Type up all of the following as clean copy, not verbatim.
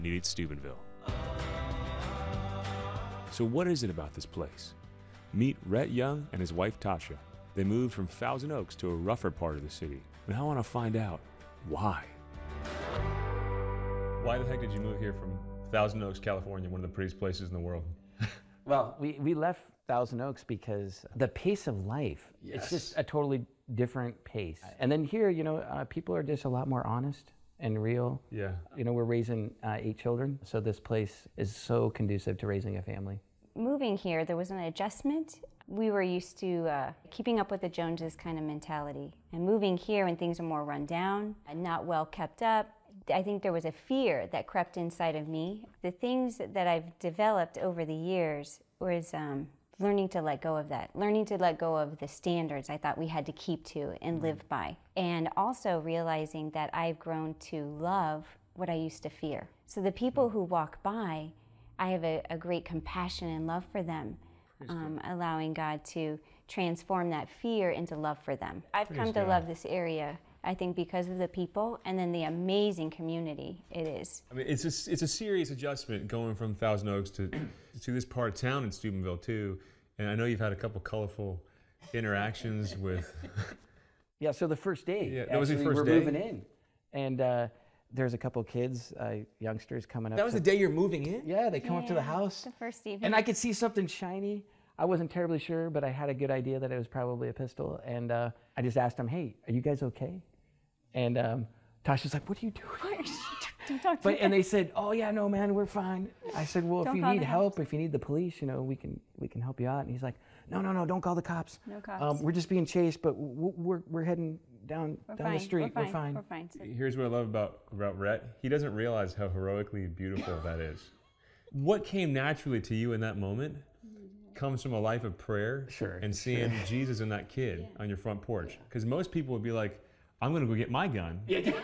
Meet at Steubenville. So what is it about this place? Meet Rhett Young and his wife Tasha. They moved from Thousand Oaks to a rougher part of the city, and I want to find out why. Why the heck did you move here from Thousand Oaks, California, one of the prettiest places in the world? Well, we left Thousand Oaks because the pace of life, it's just a totally different pace. And then here, people are just a lot more honest and real. Yeah. We're raising 8 children, so this place is so conducive to raising a family. Moving here, there was an adjustment. We were used to keeping up with the Joneses kind of mentality. And moving here when things are more run down and not well kept up, I think there was a fear that crept inside of me. The things that I've developed over the years was learning to let go of that, learning to let go of the standards I thought we had to keep to and live by. And also realizing that I've grown to love what I used to fear. So the people who walk by, I have a great compassion and love for them, allowing God to transform that fear into love for them. I've come to love this area, I think, because of the people and then the amazing community it is. I mean, it's a serious adjustment going from Thousand Oaks to this part of town in Steubenville too. And I know you've had a couple colorful interactions with. Yeah, so the first day, that was your first we're day? moving in, and there's a couple kids, youngsters coming up. That was the day you're moving in? Yeah, they come up to the house. The first evening. And I could see something shiny. I wasn't terribly sure, but I had a good idea that it was probably a pistol. And I just asked them, hey, are you guys okay? And Tasha's like, what are you doing? Don't talk to me. And they said, oh yeah, no man, we're fine. I said, well, if you need help, if you need the police, we can help you out. And he's like, no, don't call the cops. No cops. We're just being chased, but we're heading down the street. We're fine. We're fine. Here's what I love about Rhett. He doesn't realize how heroically beautiful that is. What came naturally to you in that moment comes from a life of prayer and seeing Jesus in that kid on your front porch. Because most people would be like, I'm going to go get my gun.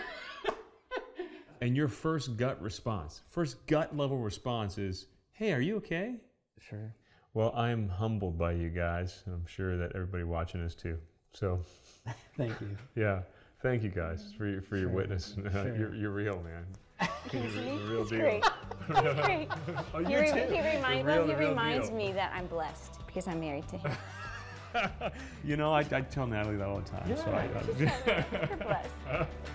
And your first gut level response is, hey, are you okay? Sure. Well, I'm humbled by you guys. I'm sure that everybody watching is too. So, thank you. Yeah, thank you guys for your witness. You're real, man. You're the real deal. Great. He's great. Oh, he reminds me that I'm blessed because I'm married to him. I tell Natalie that all the time. Yeah. So You're blessed.